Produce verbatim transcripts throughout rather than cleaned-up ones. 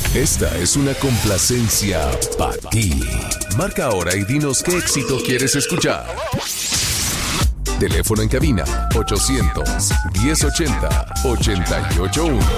Esta es una complacencia para ti. Marca ahora y dinos qué éxito quieres escuchar. Teléfono en cabina ochocientos, diez ochenta, ochenta y ocho uno.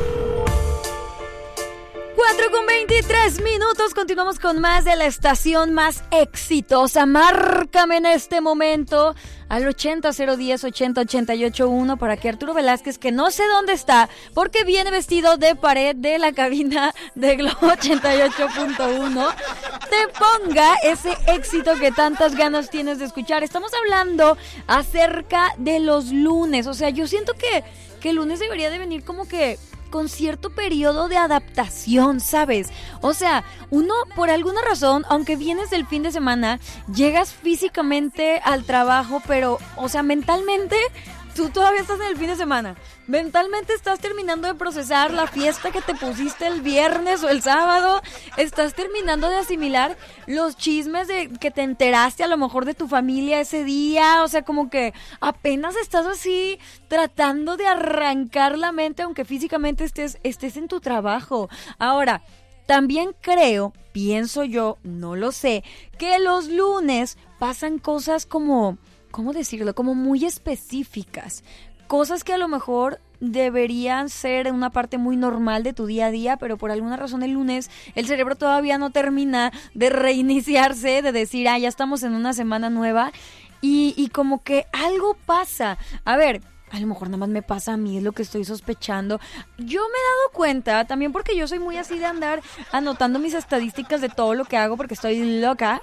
cuatro con veintitrés minutos, continuamos con más de la estación más exitosa. Márcame en este momento al ochenta, cero diez, ochenta, ochenta y ocho uno para que Arturo Velázquez, que no sé dónde está, porque viene vestido de pared de la cabina de Globo ochenta y ocho punto uno, te ponga ese éxito que tantas ganas tienes de escuchar. Estamos hablando acerca de los lunes, o sea, yo siento que, que el lunes debería de venir como que con cierto periodo de adaptación, ¿sabes? O sea, uno por alguna razón, aunque vienes del fin de semana, llegas físicamente al trabajo, pero, o sea, mentalmente, tú todavía estás en el fin de semana. Mentalmente estás terminando de procesar la fiesta que te pusiste el viernes o el sábado. Estás terminando de asimilar los chismes de que te enteraste a lo mejor de tu familia ese día. O sea, como que apenas estás así tratando de arrancar la mente, aunque físicamente estés, estés en tu trabajo. Ahora, también creo, pienso yo, no lo sé, que los lunes pasan cosas como, ¿cómo decirlo? Como muy específicas. Cosas que a lo mejor deberían ser una parte muy normal de tu día a día, pero por alguna razón el lunes el cerebro todavía no termina de reiniciarse, de decir, ah, ya estamos en una semana nueva, y, y como que algo pasa. A ver, a lo mejor nada más me pasa a mí, es lo que estoy sospechando. Yo me he dado cuenta, también porque yo soy muy así de andar anotando mis estadísticas de todo lo que hago, porque estoy loca,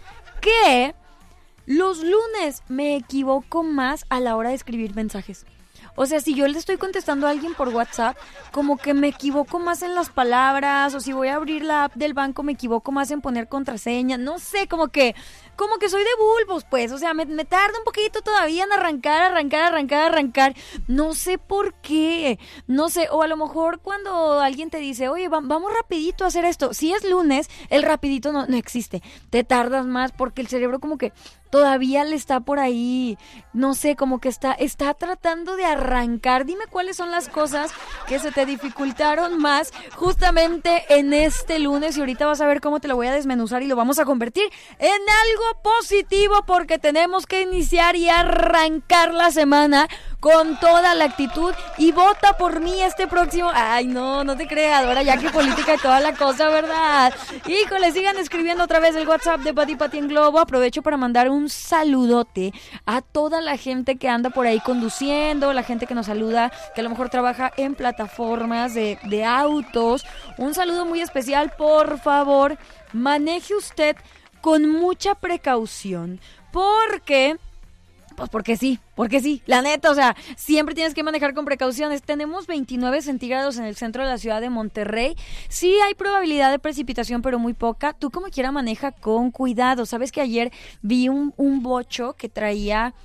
que los lunes me equivoco más a la hora de escribir mensajes. O sea, si yo le estoy contestando a alguien por WhatsApp, como que me equivoco más en las palabras, o si voy a abrir la app del banco me equivoco más en poner contraseña, no sé, como que como que soy de bulbos, pues, o sea, me, me tarda un poquito todavía en arrancar, arrancar, arrancar, arrancar, no sé por qué, no sé, o a lo mejor cuando alguien te dice, oye, va, vamos rapidito a hacer esto, si es lunes, el rapidito no, no existe, te tardas más porque el cerebro como que todavía le está por ahí, no sé, como que está, está tratando de arrancar. Dime cuáles son las cosas que se te dificultaron más justamente en este lunes, y ahorita vas a ver cómo te lo voy a desmenuzar y lo vamos a convertir en algo positivo, porque tenemos que iniciar y arrancar la semana con toda la actitud. Y vota por mí este próximo, ay no, no te creas, ahora ya que política y toda la cosa, ¿verdad? Híjole, sigan escribiendo otra vez el WhatsApp de Pati Pati en Globo. Aprovecho para mandar un saludote a toda la gente que anda por ahí conduciendo, la gente que nos saluda, que a lo mejor trabaja en plataformas de, de autos. Un saludo muy especial, por favor, maneje usted con mucha precaución, porque... Pues porque sí, porque sí, la neta, o sea, siempre tienes que manejar con precauciones. Tenemos veintinueve centígrados en el centro de la ciudad de Monterrey. Sí hay probabilidad de precipitación, pero muy poca. Tú como quiera maneja con cuidado. Sabes que ayer vi un, un bocho que traía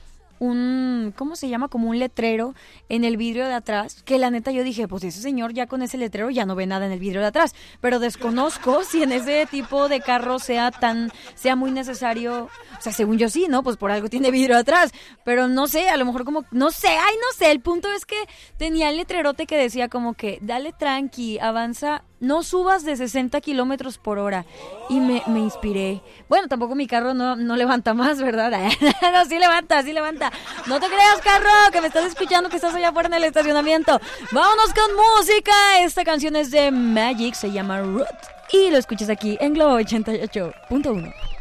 un, ¿cómo se llama? Como un letrero en el vidrio de atrás, que la neta yo dije, pues ese señor ya con ese letrero ya no ve nada en el vidrio de atrás, pero desconozco si en ese tipo de carro sea tan, sea muy necesario, o sea, según yo sí, ¿no? Pues por algo tiene vidrio atrás, pero no sé, a lo mejor como, no sé, ay, no sé, el punto es que tenía el letrerote que decía como que, dale tranqui, avanza, no subas de sesenta kilómetros por hora, y me, me inspiré. Bueno, tampoco mi carro no, no levanta más, ¿verdad? No, sí levanta, sí levanta. No te creas, carro, que me estás escuchando, que estás allá afuera en el estacionamiento. Vámonos con música. Esta canción es de Magic, se llama Root, y lo escuchas aquí en Globo ochenta y ocho punto uno.